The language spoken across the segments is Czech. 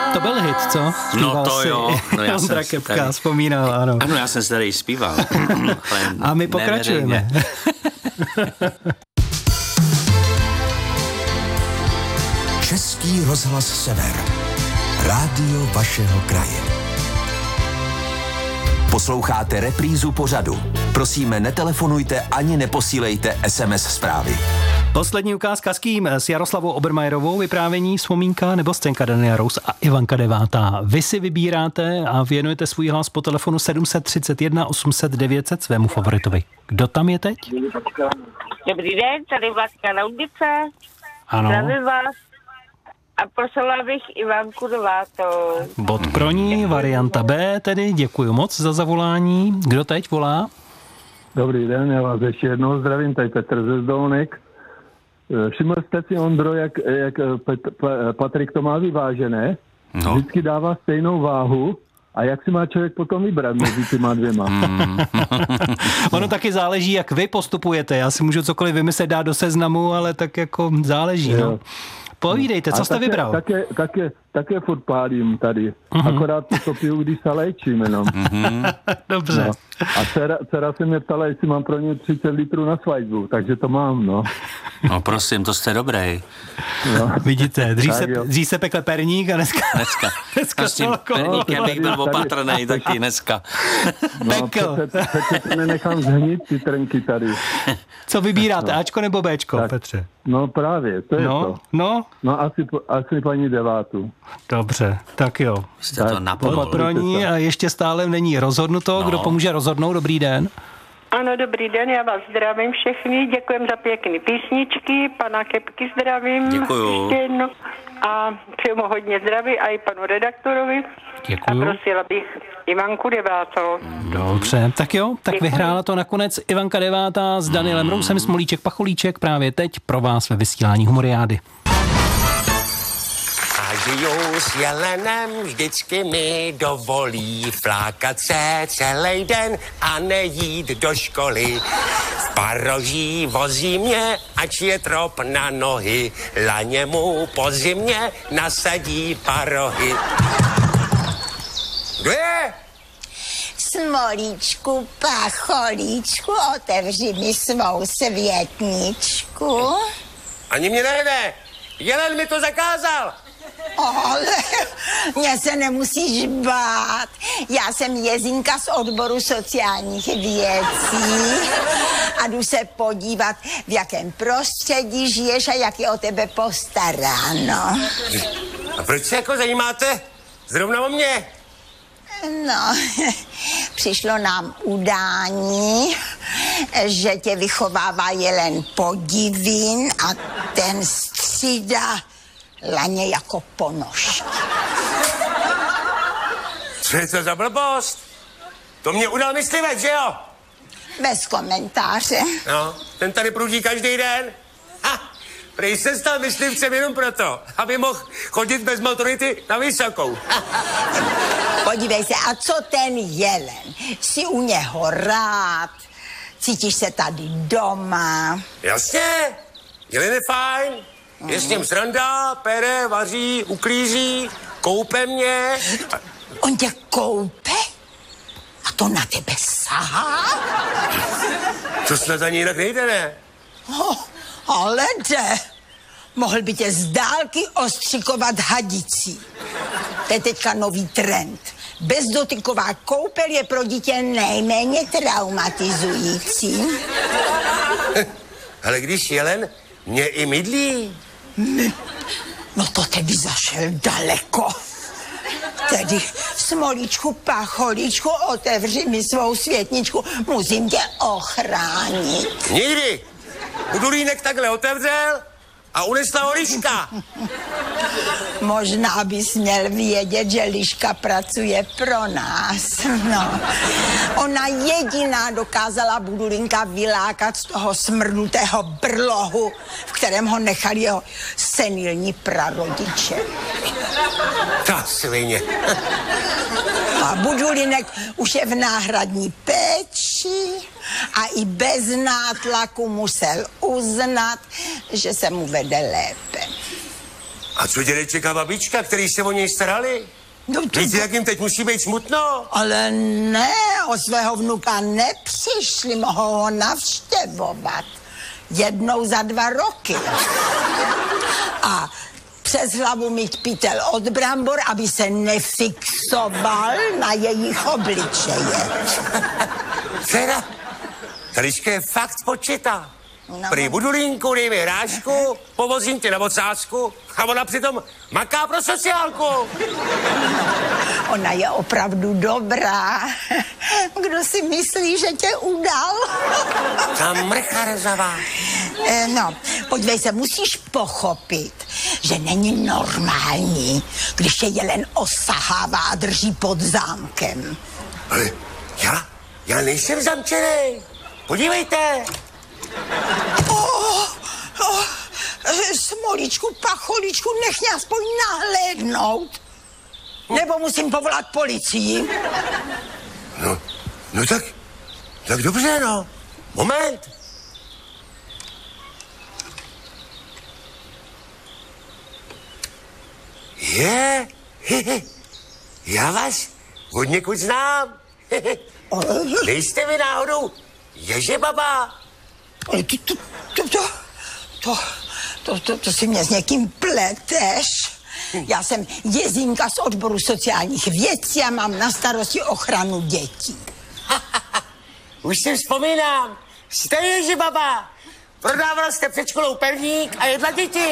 To byl hit, co? Zpíval No to si jo. No já Ondra Kepka, vzpomínal, ano. Ano, já jsem se tady zpíval. A my pokračujeme. Český rozhlas Sever. Rádio vašeho kraje. Posloucháte reprízu pořadu. Prosíme, netelefonujte ani neposílejte SMS zprávy. Poslední ukázka s kým? S Jaroslavou Obermajerovou, vyprávění, vzpomínka nebo scénka Daniela Rose a Ivanka Devátá. Vy si vybíráte a věnujete svůj hlas po telefonu 731 800 900 svému favoritovi. Kdo tam je teď? Dobrý den, tady Vládka Laudice. Ano. Zdravím vás. A prosila bych Ivanku Devátou. Bod pro ní, varianta B, tedy děkuji moc za zavolání. Kdo teď volá? Dobrý den, já vás ještě jednou zdravím, tady Petr ze Zdolnek. Všiml jste si, Ondro, jak Patrik to má vyvážené? No. Vždycky dává stejnou váhu. A jak si má člověk potom vybrat mezi těma dvěma? Ono taky záleží, jak vy postupujete. Já si můžu cokoliv vymyslet, dát do seznamu, ale tak jako záleží. No. Povídejte, co jste vybral? Také furt pálím tady. Akorát to piju, když se léčím jenom. Dobře. No. A dcera se mě ptala, jestli mám pro ně 30 litrů na svatbu, takže to mám, no. No prosím, to jste dobrý. No. Vidíte, dřív se pekl perník a dneska S tím perníkem bych byl opatrnej taky dneska. Pekl. Přece nenechám zhnít ty trnky tady. Co vybíráte, Ačko nebo Bčko, tak, Petře? No právě, to je to. No asi paní Devátu. Dobře, tak jo. Jste to napadlo. Pro ní a ještě stále není rozhodnuto. Kdo pomůže rozhodnout? Dobrý den. Ano, dobrý den, já vás zdravím všechny, děkujem za pěkný písničky, pana Kepky zdravím. Děkuju. Ještě jedno. A přeju mu hodně zdraví a i panu redaktorovi. Děkuju. A prosila bych Ivanku Devátou. Dobře, tak jo, tak Děkuji. Vyhrála to nakonec Ivanka Devátá s Danielem Rousem, Smolíček Pacholíček právě teď pro vás ve vysílání Humoriády. A žiju s jelenem, vždycky mi dovolí flákat se celý den a nejít do školy. V paroží vozí mě, ač je trop na nohy, laně mu po zimě nasadí parohy. Kdo je? Smolíčku, Pacholíčku, otevři mi svou světničku. Ani mě nejde, jelen mi to zakázal. Ale mě se nemusíš bát. Já jsem Jezinka z odboru sociálních věcí a jdu se podívat, v jakém prostředí žiješ a jak je o tebe postaráno. A proč se jako zajímáte zrovna o mě? No, přišlo nám udání, že tě vychovává jelen Podivín a ten střídá laně jako ponož. Co je to za blbost? To mě udal myslivec, že jo? Bez komentáře. No, ten tady prudí každý den. Ha, prej se stal myslivcem jenom proto, aby mohl chodit bez motority na vysokou. Podívej se, a co ten jelen? Jsi u něho rád? Cítíš se tady doma? Jasně, jelen je fajn. Je s ním sranda, pere, vaří, uklízí, koupe mě. On tě koupe? A to na tebe sahá? To snad ani jinak nejde, ne? Ale jde. Mohl by tě z dálky ostřikovat hadicí. To je teďka nový trend. Bezdotyková koupel je pro dítě nejméně traumatizující. Ale když jelen mě i mydlí. No to tedy zašel daleko. Tedy, Smolíčku, Pacholíčku, otevři mi svou světničku, musím tě ochránit. Nikdy. Budulínek takhle otevřel a unesla ho liška. Možná bys měl vědět, že liška pracuje pro nás. No. Ona jediná dokázala Budulínka vylákat z toho smrdnutého brlohu, v kterém ho nechali jeho senilní prarodiče. Ta svině. A Budulínek už je v náhradní péči a i bez nátlaku musel uznat, že se mu vede lépe. A co dědeček a babička, který se o něj starali? No, Víte, jak jim teď musí být smutno? ale ne, o svého vnuka nepřišli, mohou ho navštěvovat. Jednou za 2 roky. A přes hlavu mít pytel od brambor, aby se nefixoval na jejich obličeje. Dcera, Talička je fakt počita. No. Prý budulínku, dej mi hrášku, povozím tě na ocásku a ona přitom maká pro sociálku. Ona je opravdu dobrá. Kdo si myslí, že tě udal? Ta mrcha rezavá. No, podívej se, musíš pochopit, že není normální, když tě jelen osahává a drží pod zámkem. Ale já nejsem zamčenej. Podívejte. Smolíčku, pacholičku, nech mě aspoň nahlédnout. Nebo musím povolat policii. No tak dobře, no. Moment. Já vás od někud znám. Nejste vy náhodou Ježebaba? Ale to si mě s někým pleteš. Já jsem Jezínka z odboru sociálních věcí a mám na starosti ochranu dětí. Už si vzpomínám. Jste Ježebaba. Prodávala jste před školou pevník a jedla děti.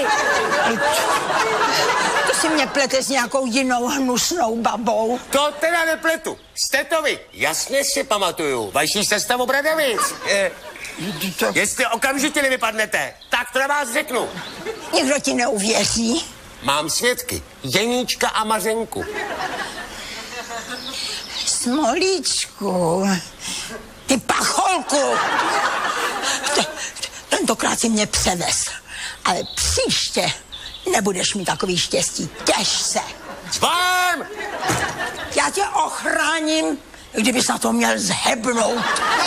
To si mě plete s nějakou jinou hnusnou babou. To teda nepletu. Jste to vy. Jasně si pamatuju. Vaší sestavu Bradavic. Jestli okamžitě nevypadnete, tak to na vás řeknu. Nikdo ti neuvěří. Mám svědky. Jeníčka a Mařenku. Smolíčku, ty pacholku. Tentokrát si mě převez. Ale příště nebudeš mít takový štěstí. Těš se. Zvám! Já tě ochráním, kdybys na to měl zhebnout.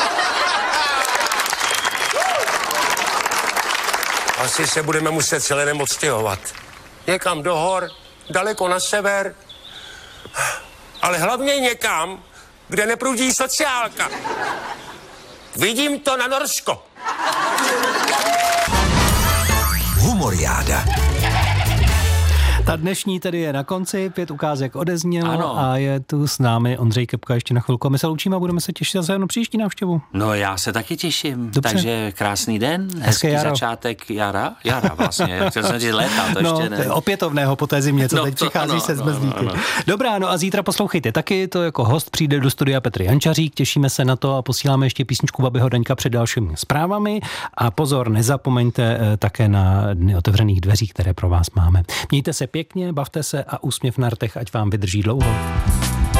Asi se budeme muset celé odstěhovat. Někam do hor, daleko na sever. Ale hlavně někam, kde neprudí sociálka. Vidím to na Norsko. Humoriáda. Ta dnešní tedy je na konci, 5 ukázek odeznělo Ano. a je tu s námi Ondřej Kepka ještě na chvilku. A my se loučíme a budeme se těšit zase na příští návštěvu. No já se taky těším. Dobře. Takže krásný den, Hezké hezký jaro. začátek jara vlastně. Chtěl jsem říct léta, to No, ještě ne. opětovného po té zimě, co No, teď to přichází ano, se z ano, Bezlíky. ano. Dobrá, no a zítra poslouchejte taky, to jako host přijde do studia Petr Jančařík, těšíme se na to a posíláme ještě písničku Babiho Daňka před dalšími zprávami a pozor, nezapomeňte také na dny otevřených dveří, které pro vás máme. Mějte se pěkně, bavte se a úsměv na rtech, ať vám vydrží dlouho.